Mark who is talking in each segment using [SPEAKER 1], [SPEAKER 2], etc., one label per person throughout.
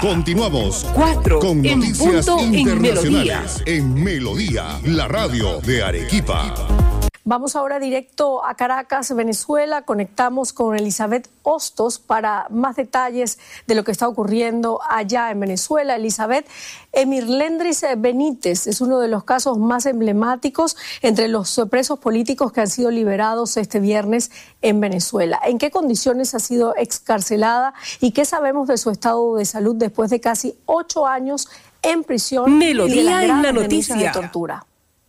[SPEAKER 1] Continuamos
[SPEAKER 2] 4
[SPEAKER 1] con
[SPEAKER 2] en
[SPEAKER 1] noticias
[SPEAKER 2] punto
[SPEAKER 1] internacionales en Melodía, la radio de Arequipa.
[SPEAKER 3] Vamos ahora directo a Caracas, Venezuela. Conectamos con Elizabeth Hostos para más detalles de lo que está ocurriendo allá en Venezuela. Elizabeth, Emirlendris Benítez es uno de los casos más emblemáticos entre los presos políticos que han sido liberados este viernes en Venezuela. ¿En qué condiciones ha sido excarcelada y qué sabemos de su estado de salud después de casi 8 años en prisión?
[SPEAKER 2] Melodía en la noticia
[SPEAKER 3] de tortura.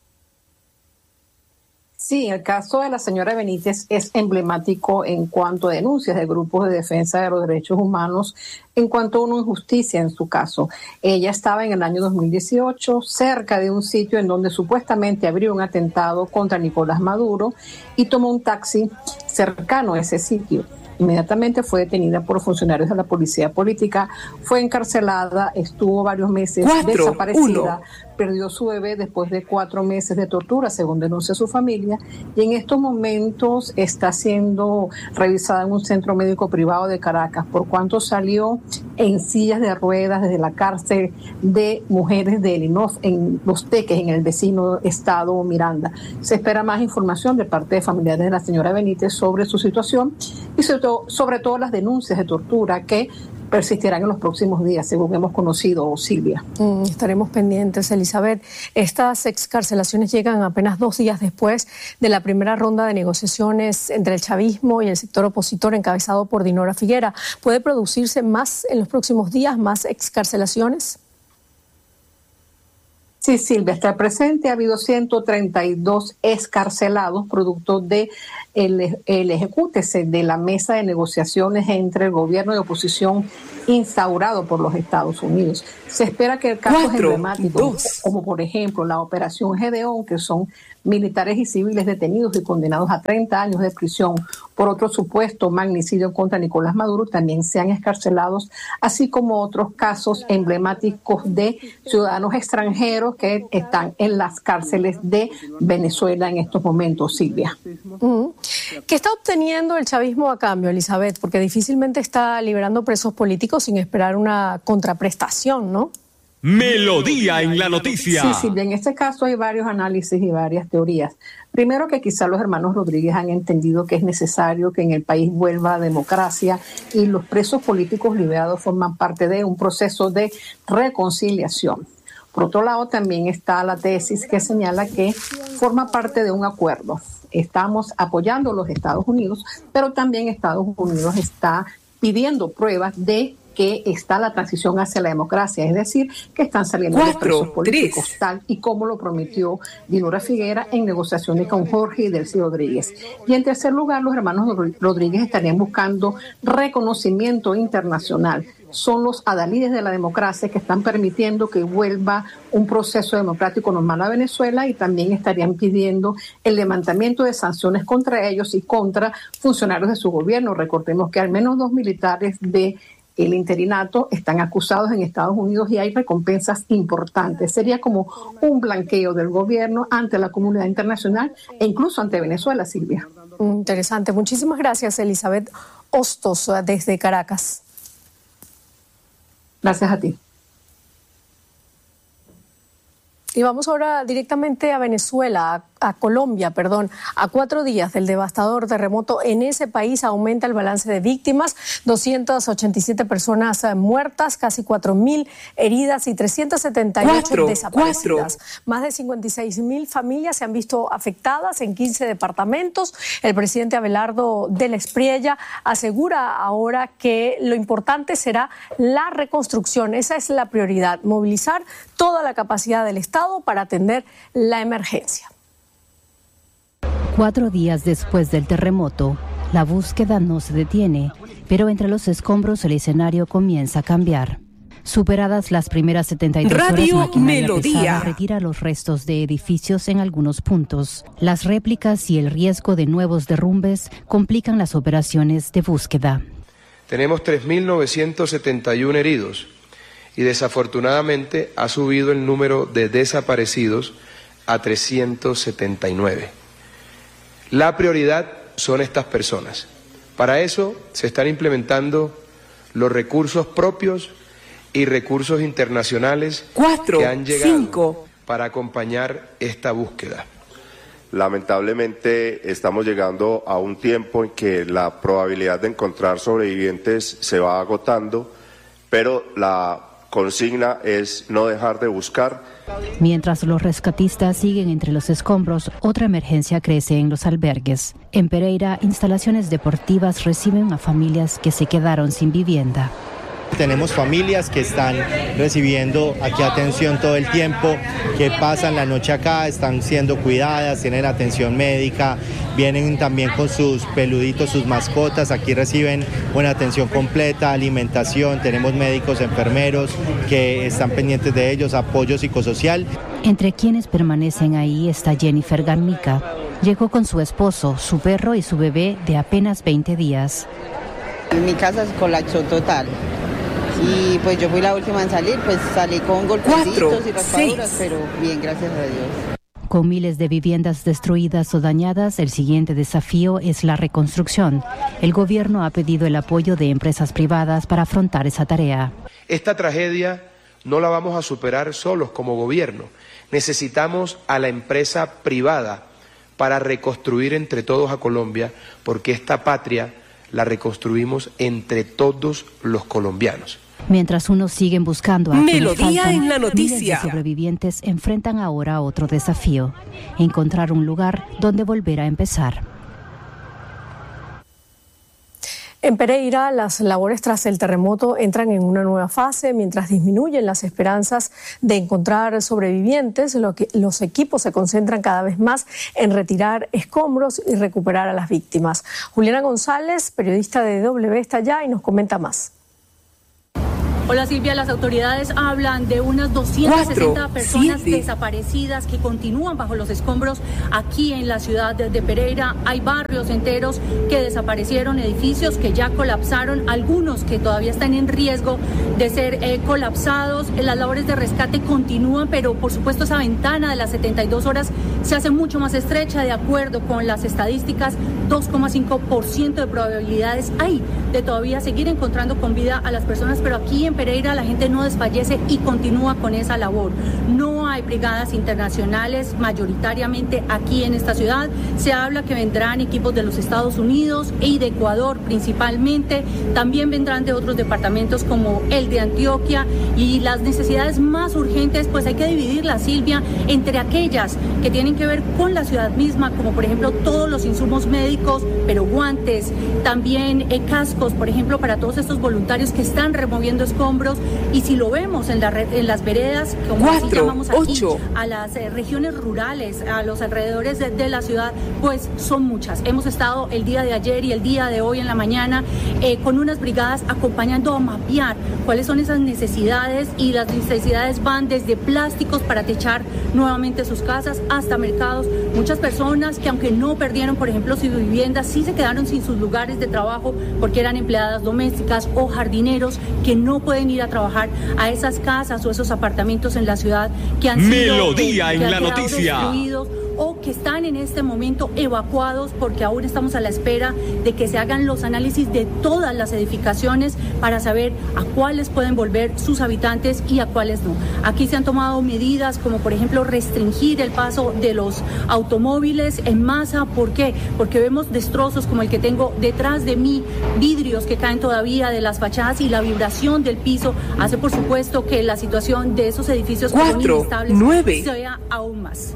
[SPEAKER 4] Sí, el caso de la señora Benítez es emblemático en cuanto a denuncias de grupos de defensa de los derechos humanos en cuanto a una injusticia en su caso. Ella estaba en el año 2018 cerca de un sitio en donde supuestamente habría un atentado contra Nicolás Maduro y tomó un taxi cercano a ese sitio. Inmediatamente fue detenida por funcionarios de la policía política, fue encarcelada, estuvo varios meses desaparecida, perdió su bebé después de 4 meses de tortura, según denuncia su familia, y en estos momentos está siendo revisada en un centro médico privado de Caracas, por cuanto salió en sillas de ruedas desde la cárcel de mujeres de Elinof, en Los Teques, en el vecino estado Miranda. Se espera más información de parte de familiares de la señora Benítez sobre su situación y sobre todo las denuncias de tortura que persistirán en los próximos días, según hemos conocido, Silvia.
[SPEAKER 3] Estaremos pendientes, Elizabeth. Estas excarcelaciones llegan apenas 2 días después de la primera ronda de negociaciones entre el chavismo y el sector opositor encabezado por Dinora Figuera. ¿Puede producirse más en los próximos días, más excarcelaciones?
[SPEAKER 4] Sí, Silvia, hasta el presente ha habido 132 excarcelados producto de el ejecútese de la mesa de negociaciones entre el gobierno y oposición instaurado por los Estados Unidos. Se espera que casos emblemáticos, como por ejemplo la operación Gedeón, que son militares y civiles detenidos y condenados a 30 años de prisión por otro supuesto magnicidio contra Nicolás Maduro, también sean excarcelados, así como otros casos emblemáticos de ciudadanos extranjeros que están en las cárceles de Venezuela en estos momentos, Silvia.
[SPEAKER 3] ¿Qué está obteniendo el chavismo a cambio, Elizabeth? Porque difícilmente está liberando presos políticos sin esperar una contraprestación, ¿no?
[SPEAKER 1] Melodía en la noticia.
[SPEAKER 4] Sí, Silvia, en este caso hay varios análisis y varias teorías. Primero, que quizá los hermanos Rodríguez han entendido que es necesario que en el país vuelva la democracia y los presos políticos liberados forman parte de un proceso de reconciliación. Por otro lado, también está la tesis que señala que forma parte de un acuerdo. Estamos apoyando a los Estados Unidos, pero también Estados Unidos está pidiendo pruebas de que está la transición hacia la democracia, es decir, que están saliendo los presos políticos, tal y como lo prometió Dinora Figuera en negociaciones con Jorge y Delcy Rodríguez. Y en tercer lugar, los hermanos Rodríguez estarían buscando reconocimiento internacional. Son los adalides de la democracia que están permitiendo que vuelva un proceso democrático normal a Venezuela y también estarían pidiendo el levantamiento de sanciones contra ellos y contra funcionarios de su gobierno. Recordemos que al menos 2 militares de el interinato están acusados en Estados Unidos y hay recompensas importantes. Sería como un blanqueo del gobierno ante la comunidad internacional e incluso ante Venezuela, Silvia.
[SPEAKER 3] Interesante. Muchísimas gracias, Elizabeth Hostos, desde Caracas.
[SPEAKER 4] Gracias a ti.
[SPEAKER 3] Y vamos ahora directamente a Venezuela, a Colombia, perdón. A 4 días del devastador terremoto en ese país aumenta el balance de víctimas, 287 personas muertas, casi 4.000 heridas y 378 desaparecidas. Más de 56.000 familias se han visto afectadas en 15 departamentos. El presidente Abelardo de la Espriella asegura ahora que lo importante será la reconstrucción. Esa es la prioridad, movilizar toda la capacidad del Estado para atender la emergencia.
[SPEAKER 5] 4 días después del terremoto, la búsqueda no se detiene, pero entre los escombros el escenario comienza a cambiar. Superadas las primeras 72
[SPEAKER 2] Radio
[SPEAKER 5] horas, maquinaria
[SPEAKER 2] Melodía
[SPEAKER 5] pesada retira los restos de edificios en algunos puntos. Las réplicas y el riesgo de nuevos derrumbes complican las operaciones de búsqueda.
[SPEAKER 6] Tenemos 3.971 heridos y desafortunadamente ha subido el número de desaparecidos a 379. La prioridad son estas personas. Para eso se están implementando los recursos propios y recursos internacionales que han llegado para acompañar esta búsqueda.
[SPEAKER 2] Lamentablemente estamos llegando a un tiempo en que la probabilidad de encontrar sobrevivientes se va agotando, pero la consigna es no dejar de buscar.
[SPEAKER 5] Mientras los rescatistas siguen entre los escombros, otra emergencia crece en los albergues. En Pereira, instalaciones deportivas reciben a familias que se quedaron sin vivienda.
[SPEAKER 7] Tenemos familias que están recibiendo aquí atención todo el tiempo, que pasan la noche acá, están siendo cuidadas, tienen atención médica, vienen también con sus peluditos, sus mascotas, aquí reciben una atención completa, alimentación, tenemos médicos, enfermeros que están pendientes de ellos, apoyo psicosocial.
[SPEAKER 5] Entre quienes permanecen ahí está Jennifer Garnica. Llegó con su esposo, su perro y su bebé de apenas 20 días.
[SPEAKER 8] Mi casa se colapsó total. Y pues yo fui la última en salir, pues salí con golpecitos y raspaduras, pero bien, gracias a Dios.
[SPEAKER 5] Con miles de viviendas destruidas o dañadas, el siguiente desafío es la reconstrucción. El gobierno ha pedido el apoyo de empresas privadas para afrontar esa tarea.
[SPEAKER 6] Esta tragedia no la vamos a superar solos como gobierno. Necesitamos a la empresa privada para reconstruir entre todos a Colombia, porque esta patria la reconstruimos entre todos los colombianos.
[SPEAKER 5] Mientras unos siguen buscando a
[SPEAKER 9] Melodía en la noticia.
[SPEAKER 5] Miles de sobrevivientes enfrentan ahora otro desafío: encontrar un lugar donde volver a empezar.
[SPEAKER 3] En Pereira, las labores tras el terremoto entran en una nueva fase, mientras disminuyen las esperanzas de encontrar sobrevivientes. Los equipos se concentran cada vez más en retirar escombros y recuperar a las víctimas. Juliana González, periodista de DW, está allá y nos comenta más.
[SPEAKER 10] Hola Silvia, las autoridades hablan de unas 260 personas desaparecidas que continúan bajo los escombros aquí en la ciudad de Pereira. Hay barrios enteros que desaparecieron, edificios que ya colapsaron, algunos que todavía están en riesgo de ser colapsados. Las labores de rescate continúan, pero por supuesto esa ventana de las 72 horas se hace mucho más estrecha. De acuerdo con las estadísticas, 2,5% de probabilidades hay de todavía seguir encontrando con vida a las personas, pero aquí en Pereira la gente no desfallece y continúa con esa labor. No hay brigadas internacionales mayoritariamente aquí en esta ciudad. Se habla que vendrán equipos de los Estados Unidos y de Ecuador principalmente. También vendrán de otros departamentos como el de Antioquia, y las necesidades más urgentes pues hay que dividirlas, Silvia, entre aquellas que tienen que ver con la ciudad misma, como por ejemplo todos los insumos médicos, pero guantes, también cascos, por ejemplo, para todos estos voluntarios que están removiendo escombros. Y si lo vemos en las veredas, como así llamamos aquí, a las regiones rurales, a los alrededores de la ciudad, pues son muchas. Hemos estado el día de ayer y el día de hoy en la mañana con unas brigadas acompañando a mapear cuáles son esas necesidades, y las necesidades van desde plásticos para techar nuevamente sus casas hasta mercados. Muchas personas que, aunque no perdieron, por ejemplo, su vivienda, sí se quedaron sin sus lugares de trabajo porque eran empleadas domésticas o jardineros que no pueden ir a trabajar a esas casas o esos apartamentos en la ciudad que han sido
[SPEAKER 9] Melodía en la noticia.
[SPEAKER 10] Destruidos, o que están en este momento evacuados, porque aún estamos a la espera de que se hagan los análisis de todas las edificaciones para saber a cuáles pueden volver sus habitantes y a cuáles no. Aquí se han tomado medidas como por ejemplo restringir el paso de los automóviles en masa. ¿Por qué? Porque vemos destrozos como el que tengo detrás de mí, vidrios que caen todavía de las fachadas, y la vibración del piso hace por supuesto que la situación de esos edificios que son inestables sea aún más.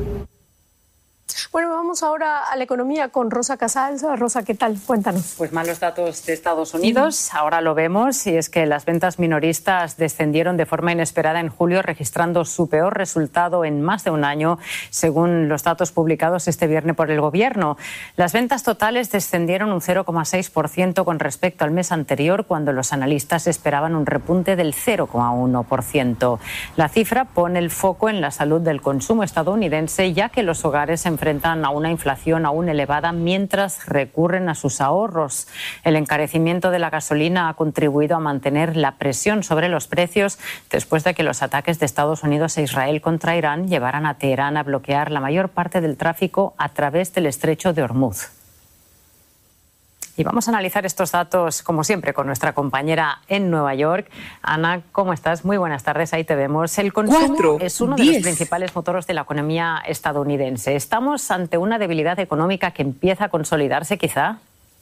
[SPEAKER 3] Bueno, vamos ahora a la economía con Rosa Casals. Rosa, ¿qué tal? Cuéntanos.
[SPEAKER 11] Pues malos datos de Estados Unidos, ahora lo vemos, y es que las ventas minoristas descendieron de forma inesperada en julio, registrando su peor resultado en más de un año, según los datos publicados este viernes por el Gobierno. Las ventas totales descendieron un 0,6% con respecto al mes anterior, cuando los analistas esperaban un repunte del 0,1%. La cifra pone el foco en la salud del consumo estadounidense, ya que los hogares se enfrentan a una inflación aún elevada mientras recurren a sus ahorros. El encarecimiento de la gasolina ha contribuido a mantener la presión sobre los precios después de que los ataques de Estados Unidos e Israel contra Irán llevaran a Teherán a bloquear la mayor parte del tráfico a través del estrecho de Hormuz. Y vamos a analizar estos datos, como siempre, con nuestra compañera en Nueva York. Ana, ¿cómo estás? Muy buenas tardes, ahí te vemos. El consumo es uno de los principales motores de la economía estadounidense. ¿Estamos ante una debilidad económica que empieza a consolidarse, quizá?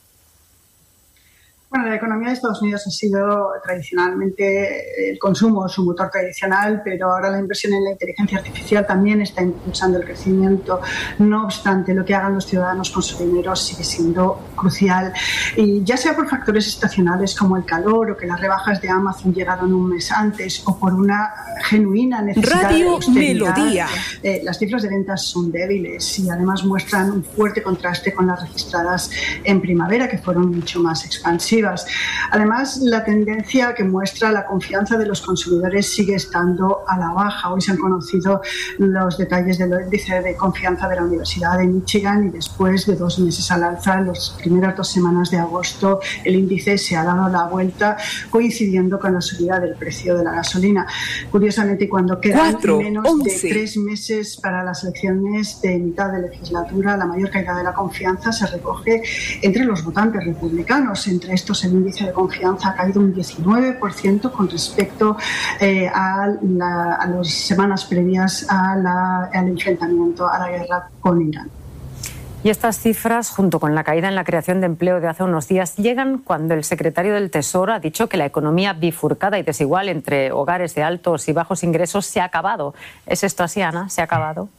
[SPEAKER 12] Bueno, la economía de Estados Unidos ha sido tradicionalmente el consumo, su motor tradicional, pero ahora la inversión en la inteligencia artificial también está impulsando el crecimiento. No obstante, lo que hagan los ciudadanos con su dinero sigue siendo crucial. Y ya sea por factores estacionales como el calor o que las rebajas de Amazon llegaron un mes antes o por una genuina necesidad de austeridad, Melodía. Las cifras de ventas son débiles y además muestran un fuerte contraste con las registradas en primavera, que fueron mucho más expansivas. Además, la tendencia que muestra la confianza de los consumidores sigue estando a la baja. Hoy se han conocido los detalles del índice de confianza de la Universidad de Michigan y después de 2 meses al alza, en las primeras 2 semanas de agosto, el índice se ha dado la vuelta, coincidiendo con la subida del precio de la gasolina. Curiosamente, cuando quedan menos de 3 meses para las elecciones de mitad de legislatura, la mayor caída de la confianza se recoge entre los votantes republicanos. Entre estos, el índice de confianza ha caído un 19% con respecto a las semanas previas al enfrentamiento, a la guerra con Irán.
[SPEAKER 11] Y estas cifras, junto con la caída en la creación de empleo de hace unos días, llegan cuando el secretario del Tesoro ha dicho que la economía bifurcada y desigual entre hogares de altos y bajos ingresos se ha acabado. ¿Es esto así, Ana? ¿Se ha acabado?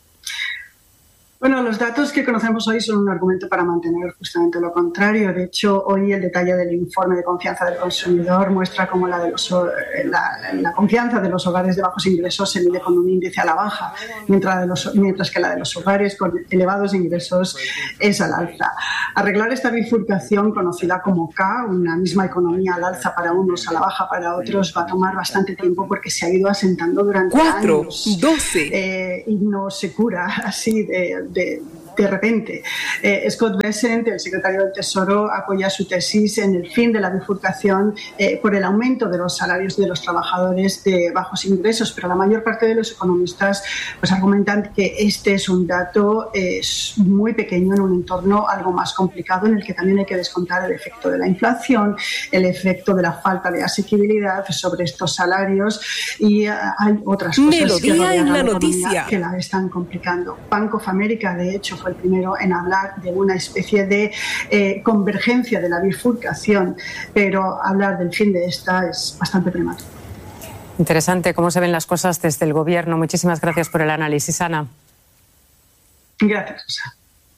[SPEAKER 12] Bueno, los datos que conocemos hoy son un argumento para mantener justamente lo contrario. De hecho, hoy el detalle del informe de confianza del consumidor muestra cómo la confianza de los hogares de bajos ingresos se mide con un índice a la baja, mientras que la de los hogares con elevados ingresos es al alza. Arreglar esta bifurcación, conocida como K, una misma economía al alza para unos, a la baja para otros, va a tomar bastante tiempo porque se ha ido asentando durante años. 12. Y no se cura así de repente. Scott Bessent, el secretario del Tesoro, apoya su tesis en el fin de la bifurcación por el aumento de los salarios de los trabajadores de bajos ingresos, pero la mayor parte de los economistas pues argumentan que este es un dato muy pequeño en un entorno algo más complicado, en el que también hay que descontar el efecto de la inflación, el efecto de la falta de asequibilidad sobre estos salarios y hay otras cosas que rodean a la economía que la están complicando. Bank of America, de hecho, fue el primero en hablar de una especie de convergencia de la bifurcación, pero hablar del fin de esta es bastante prematuro.
[SPEAKER 11] Interesante cómo se ven las cosas desde el Gobierno. Muchísimas gracias por el análisis, Ana.
[SPEAKER 12] Gracias, Rosa.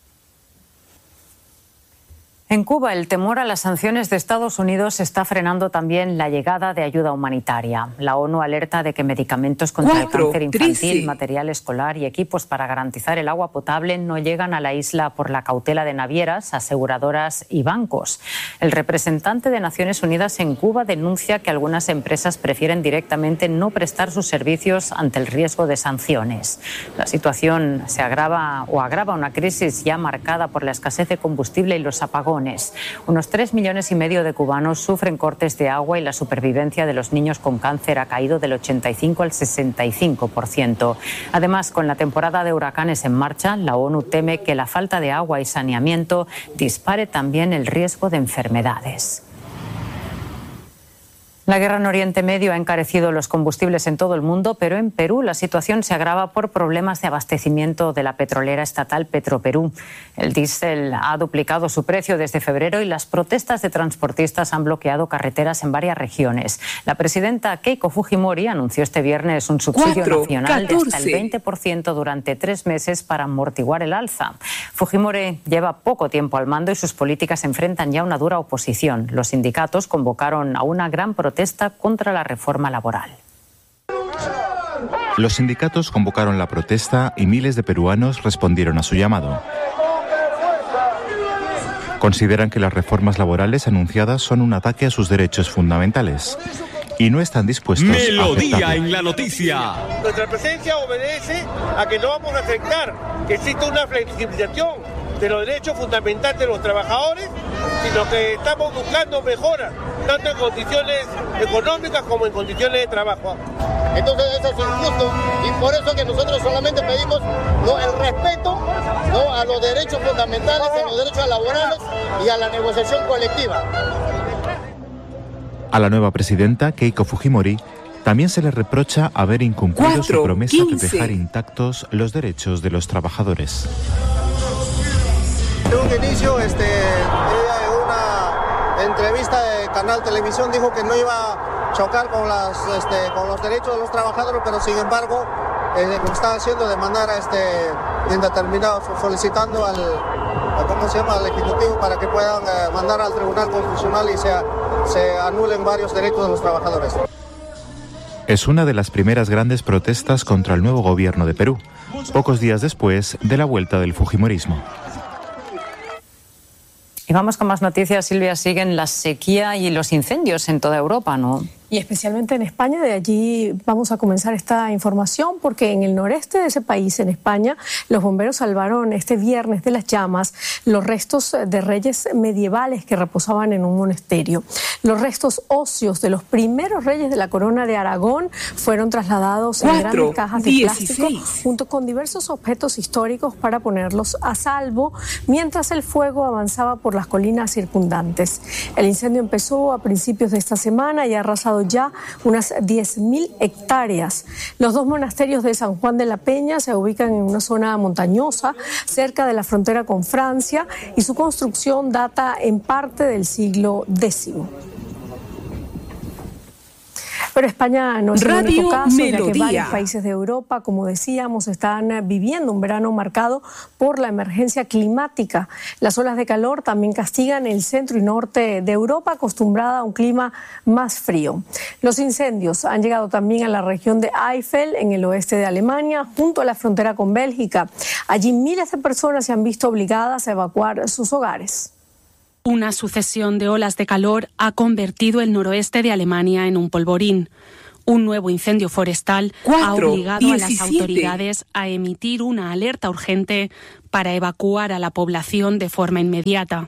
[SPEAKER 11] En Cuba, el temor a las sanciones de Estados Unidos está frenando también la llegada de ayuda humanitaria. La ONU alerta de que medicamentos contra el cáncer infantil, material escolar y equipos para garantizar el agua potable no llegan a la isla por la cautela de navieras, aseguradoras y bancos. El representante de Naciones Unidas en Cuba denuncia que algunas empresas prefieren directamente no prestar sus servicios ante el riesgo de sanciones. La situación se agrava una crisis ya marcada por la escasez de combustible y los apagones. Unos 3,5 millones de cubanos sufren cortes de agua y la supervivencia de los niños con cáncer ha caído del 85 al 65%. Además, con la temporada de huracanes en marcha, la ONU teme que la falta de agua y saneamiento dispare también el riesgo de enfermedades. La guerra en Oriente Medio ha encarecido los combustibles en todo el mundo, pero en Perú la situación se agrava por problemas de abastecimiento de la petrolera estatal Petroperú. El diésel ha duplicado su precio desde febrero y las protestas de transportistas han bloqueado carreteras en varias regiones. La presidenta Keiko Fujimori anunció este viernes un subsidio nacional de hasta el 20% durante 3 meses para amortiguar el alza. Fujimori lleva poco tiempo al mando y sus políticas enfrentan ya una dura oposición. Los sindicatos convocaron a una gran protesta contra la reforma laboral.
[SPEAKER 13] Los sindicatos convocaron la protesta y miles de peruanos respondieron a su llamado. Consideran que las reformas laborales anunciadas son un ataque a sus derechos fundamentales y no están dispuestos a aceptarlo.
[SPEAKER 9] Melodía en la noticia.
[SPEAKER 14] Nuestra presencia obedece a que no vamos a aceptar que exista una flexibilización de los derechos fundamentales de los trabajadores, sino que estamos buscando mejoras, tanto en condiciones económicas como en condiciones de trabajo.
[SPEAKER 15] Entonces eso es injusto y por eso que nosotros solamente pedimos el respeto a los derechos fundamentales, a los derechos laborales y a la negociación colectiva.
[SPEAKER 13] A la nueva presidenta, Keiko Fujimori, también se le reprocha haber incumplido su promesa de dejar intactos los derechos de los trabajadores.
[SPEAKER 15] En un inicio, ella en una entrevista de Canal Televisión dijo que no iba a chocar con los derechos de los trabajadores, pero sin embargo lo que está haciendo de manera indeterminada, solicitando al Ejecutivo para que puedan mandar al Tribunal Constitucional y se anulen varios derechos de los trabajadores.
[SPEAKER 13] Es una de las primeras grandes protestas contra el nuevo gobierno de Perú, pocos días después de la vuelta del fujimorismo.
[SPEAKER 11] Y vamos con más noticias, Silvia. Siguen la sequía y los incendios en toda Europa, ¿no?
[SPEAKER 3] Y especialmente en España. De allí vamos a comenzar esta información porque en el noreste de ese país, en España, los bomberos salvaron este viernes de las llamas los restos de reyes medievales que reposaban en un monasterio. Los restos óseos de los primeros reyes de la corona de Aragón fueron trasladados en grandes cajas de plástico junto con diversos objetos históricos para ponerlos a salvo mientras el fuego avanzaba por las colinas circundantes. El incendio empezó a principios de esta semana y ha arrasado ya unas 10.000 hectáreas. Los dos monasterios de San Juan de la Peña se ubican en una zona montañosa cerca de la frontera con Francia y su construcción data en parte del siglo X. Pero España no es el único caso, ya que varios países de Europa, como decíamos, están viviendo un verano marcado por la emergencia climática. Las olas de calor también castigan el centro y norte de Europa, acostumbrada a un clima más frío. Los incendios han llegado también a la región de Eifel, en el oeste de Alemania, junto a la frontera con Bélgica. Allí miles de personas se han visto obligadas a evacuar sus hogares.
[SPEAKER 16] Una sucesión de olas de calor ha convertido el noroeste de Alemania en un polvorín. Un nuevo incendio forestal ha obligado a las autoridades a emitir una alerta urgente para evacuar a la población de forma inmediata.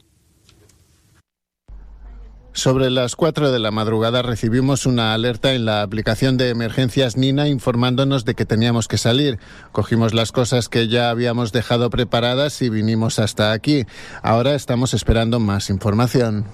[SPEAKER 17] Sobre las 4 de la madrugada recibimos una alerta en la aplicación de emergencias Nina informándonos de que teníamos que salir. Cogimos las cosas que ya habíamos dejado preparadas y vinimos hasta aquí. Ahora estamos esperando más información.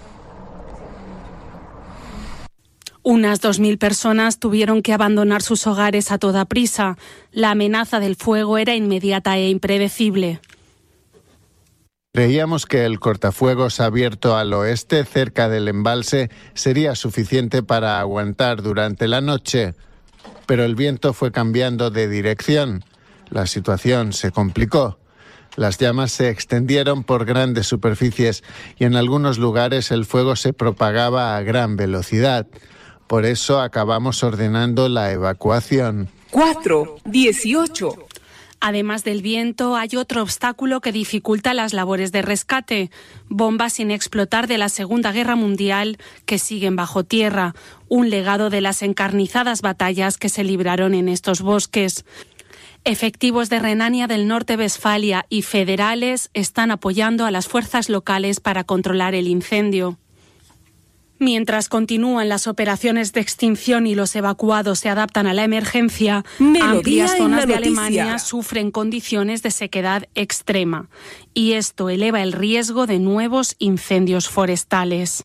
[SPEAKER 16] Unas 2.000 personas tuvieron que abandonar sus hogares a toda prisa. La amenaza del fuego era inmediata e impredecible.
[SPEAKER 17] Creíamos que el cortafuegos abierto al oeste, cerca del embalse, sería suficiente para aguantar durante la noche, pero el viento fue cambiando de dirección. La situación se complicó. Las llamas se extendieron por grandes superficies y en algunos lugares el fuego se propagaba a gran velocidad. Por eso acabamos ordenando la evacuación.
[SPEAKER 16] 4:18. Además del viento, hay otro obstáculo que dificulta las labores de rescate. Bombas sin explotar de la Segunda Guerra Mundial que siguen bajo tierra, un legado de las encarnizadas batallas que se libraron en estos bosques. Efectivos de Renania del Norte-Westfalia y federales están apoyando a las fuerzas locales para controlar el incendio. Mientras continúan las operaciones de extinción y los evacuados se adaptan a la emergencia, amplias zonas de Alemania sufren condiciones de sequedad extrema y esto eleva el riesgo de nuevos incendios forestales.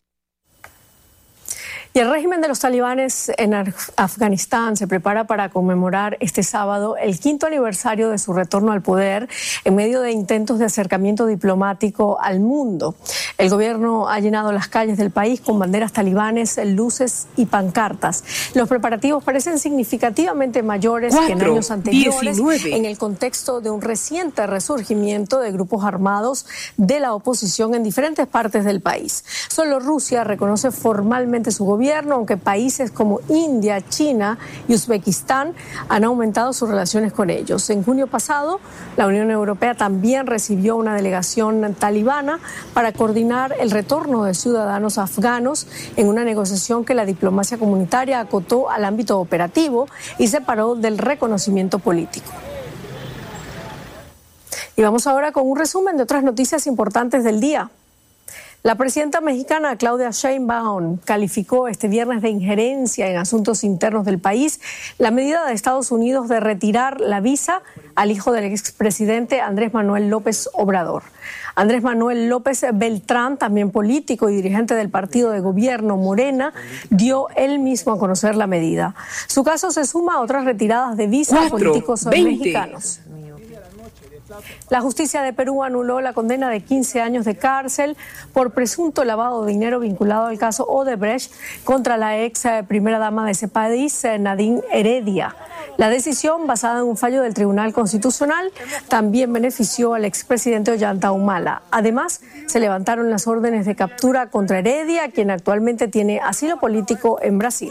[SPEAKER 3] Y el régimen de los talibanes en Afganistán se prepara para conmemorar este sábado el 5º aniversario de su retorno al poder en medio de intentos de acercamiento diplomático al mundo. El gobierno ha llenado las calles del país con banderas talibanes, luces y pancartas. Los preparativos parecen significativamente mayores que en años anteriores en el contexto de un reciente resurgimiento de grupos armados de la oposición en diferentes partes del país. Solo Rusia reconoce formalmente su gobierno, aunque países como India, China y Uzbekistán han aumentado sus relaciones con ellos. En junio pasado, la Unión Europea también recibió una delegación talibana para coordinar el retorno de ciudadanos afganos en una negociación que la diplomacia comunitaria acotó al ámbito operativo y separó del reconocimiento político. Y vamos ahora con un resumen de otras noticias importantes del día. La presidenta mexicana Claudia Sheinbaum calificó este viernes de injerencia en asuntos internos del país la medida de Estados Unidos de retirar la visa al hijo del expresidente Andrés Manuel López Obrador. Andrés Manuel López Beltrán, también político y dirigente del partido de gobierno Morena, dio él mismo a conocer la medida. Su caso se suma a otras retiradas de visa a políticos mexicanos. La justicia de Perú anuló la condena de 15 años de cárcel por presunto lavado de dinero vinculado al caso Odebrecht contra la ex primera dama de ese país, Nadine Heredia. La decisión, basada en un fallo del Tribunal Constitucional, también benefició al expresidente Ollanta Humala. Además, se levantaron las órdenes de captura contra Heredia, quien actualmente tiene asilo político en Brasil.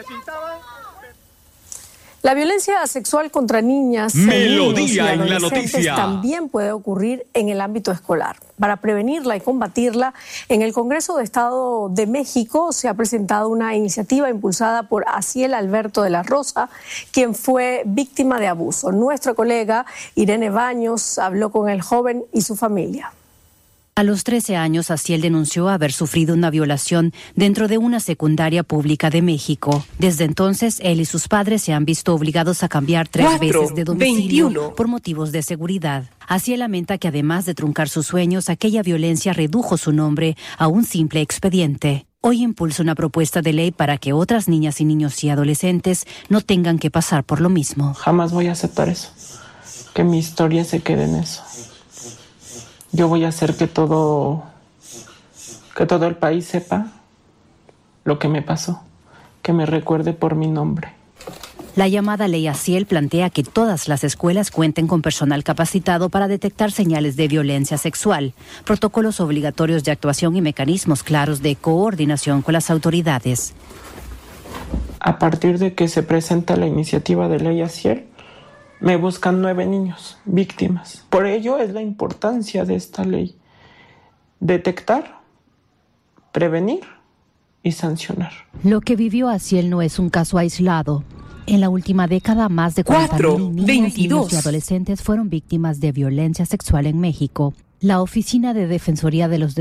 [SPEAKER 3] La violencia sexual contra niñas, niños y adolescentes también puede ocurrir en el ámbito escolar. Para prevenirla y combatirla, en el Congreso de Estado de México se ha presentado una iniciativa impulsada por Aciel Alberto de la Rosa, quien fue víctima de abuso. Nuestra colega Irene Baños habló con el joven y su familia.
[SPEAKER 5] A los 13 años, Aciel denunció haber sufrido una violación dentro de una secundaria pública de México. Desde entonces, él y sus padres se han visto obligados a cambiar 3 veces de domicilio por motivos de seguridad. Aciel lamenta que además de truncar sus sueños, aquella violencia redujo su nombre a un simple expediente. Hoy impulsa una propuesta de ley para que otras niñas y niños y adolescentes no tengan que pasar por lo mismo.
[SPEAKER 18] Jamás voy a aceptar eso, que mi historia se quede en eso. Yo voy a hacer que todo el país sepa lo que me pasó, que me recuerde por mi nombre.
[SPEAKER 5] La llamada Ley Aciel plantea que todas las escuelas cuenten con personal capacitado para detectar señales de violencia sexual, protocolos obligatorios de actuación y mecanismos claros de coordinación con las autoridades.
[SPEAKER 18] A partir de que se presenta la iniciativa de Ley Aciel, me buscan 9 niños víctimas. Por ello es la importancia de esta ley: detectar, prevenir y sancionar.
[SPEAKER 5] Lo que vivió Aciel no es un caso aislado. En la última década, más de 40,000 niñas, niños y adolescentes fueron víctimas de violencia sexual en México. La Oficina de Defensoría de los